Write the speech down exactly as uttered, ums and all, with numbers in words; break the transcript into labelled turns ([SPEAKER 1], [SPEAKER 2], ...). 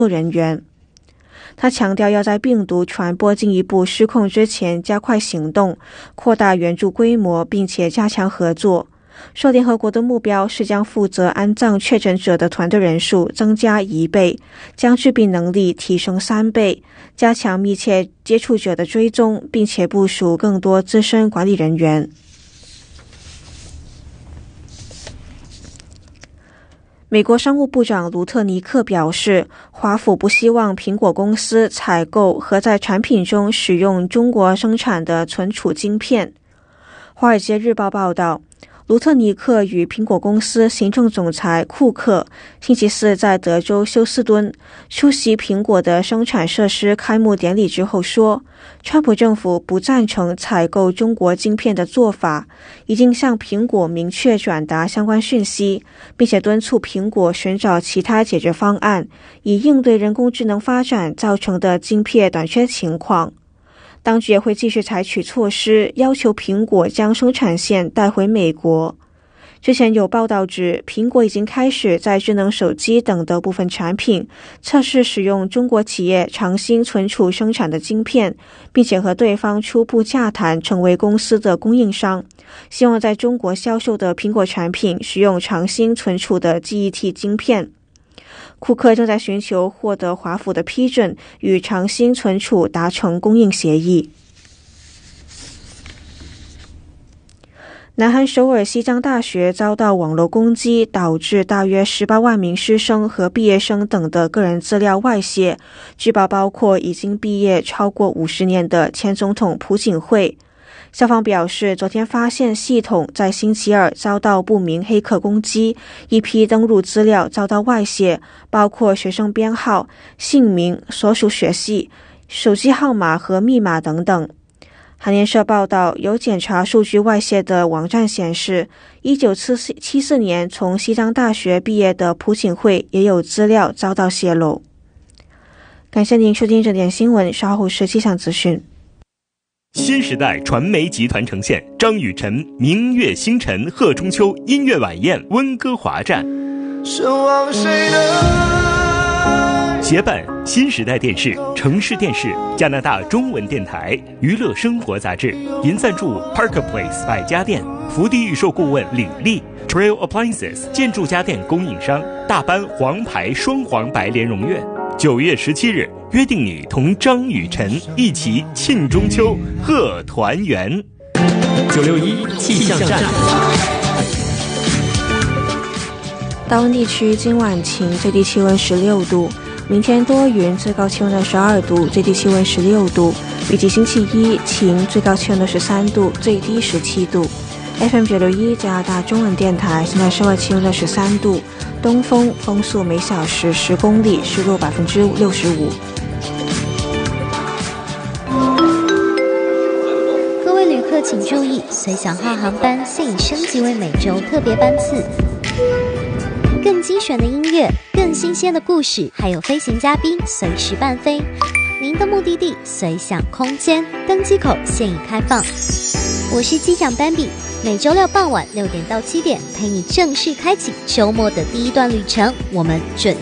[SPEAKER 1] 人员。他强调要在病毒传播进一步失控之前加快行动，扩大援助规模，并且加强合作。说联合国的目标是将负责安葬确诊者的团队人数增加一倍，将治病能力提升三倍，加强密切接触者的追踪，并且部署更多资深管理人员。美国商务部长卢特尼克表示，华府不希望苹果公司采购和在产品中使用中国生产的存储晶片。华尔街日报报道，卢特尼克与苹果公司行政总裁库克星期四在德州休斯敦出席苹果的生产设施开幕典礼之后说，川普政府不赞成采购中国晶片的做法，已经向苹果明确转达相关讯息，并且敦促苹果寻找其他解决方案，以应对人工智能发展造成的晶片短缺情况。当局也会继续采取措施，要求苹果将生产线带回美国。之前有报道指，苹果已经开始在智能手机等的部分产品测试使用中国企业长兴存储生产的晶片，并且和对方初步洽谈成为公司的供应商，希望在中国销售的苹果产品使用长兴存储的记忆体晶片。库克正在寻求获得华府的批准，与长兴存储达成供应协议。南韩首尔西江大学遭到网络攻击，导致大约十八万名师生和毕业生等的个人资料外泄，据报包括已经毕业超过五十年的前总统朴槿惠。校方表示，昨天发现系统在星期二遭到不明黑客攻击，一批登录资料遭到外泄，包括学生编号、姓名、所属学系、手机号码和密码等等。韩联社报道，有检查数据外泄的网站显示，一九七四年从西江大学毕业的朴槿惠也有资料遭到泄露。感谢您收听这点新闻，稍后是气象资讯。
[SPEAKER 2] 新时代传媒集团呈现张雨晨明月星辰贺中秋音乐晚宴温哥华站，协办新时代电视、城市电视、加拿大中文电台、娱乐生活杂志，银赞助 Parker Place 百家店，福地预售顾问李丽 Trail Appliances 建筑家电供应商，大班黄牌双黄白联荣苑。九月十七日，约定你同张雨晨一起庆中秋，贺团圆。
[SPEAKER 3] 九六一气象站。
[SPEAKER 1] 大温地区今晚晴，最低气温十六度。明天多云，最高气温二十二度，最低气温十六度。预计星期一晴，最高气温二十三度，最低十七度。F M 九六一加拿大中文电台，现在室外气温二十三度，东风，风速每小时十公里，湿度百分之六十五。
[SPEAKER 4] 各位旅客请注意，随想号航班现已升级为每周特别班次。更精选的音乐，更新鲜的故事，还有飞行嘉宾随时伴飞。您的目的地随想空间，登机口现已开放。我是机长斑比，每周六傍晚六点到七点，陪你正式开启周末的第一段旅程。我们准